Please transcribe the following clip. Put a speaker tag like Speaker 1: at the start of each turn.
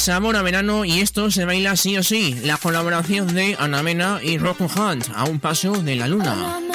Speaker 1: sabor a verano y esto se baila sí o sí. La colaboración de Ana Mena y Rocco Hunt, A un paso de la luna.